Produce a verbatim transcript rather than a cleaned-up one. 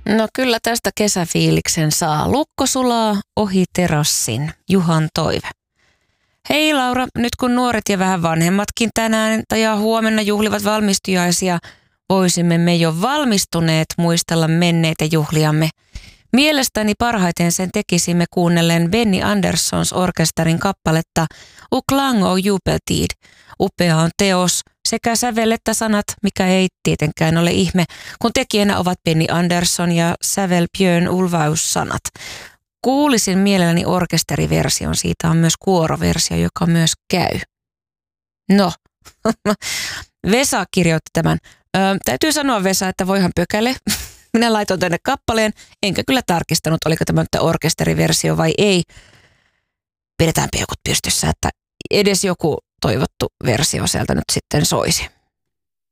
No kyllä tästä kesäfiiliksen saa. Lukko sulaa ohi terassin, Juhan toive. Hei Laura, nyt kun nuoret ja vähän vanhemmatkin tänään ja huomenna juhlivat valmistujaisia, voisimme me jo valmistuneet muistella menneitä juhliamme. Mielestäni parhaiten sen tekisimme kuunnellen Benny Anderssons orkesterin kappaletta O klang och jubeltid. Upea on teos, sekä sävel että sanat, mikä ei tietenkään ole ihme, kun tekijänä ovat Benny Andersson ja sävel Björn Ulvaeus sanat. Kuulisin mielelläni orkesteriversion, siitä on myös kuoroversio, joka myös käy. No, Vesa kirjoitti tämän. Ö, täytyy sanoa Vesa, että voihan pökäle. Minä laitoin tänne kappaleen, enkä kyllä tarkistanut, oliko tämä orkesteriversio vai ei. Pidetään peukut pystyssä, että edes joku toivottu versio sieltä nyt sitten soisi.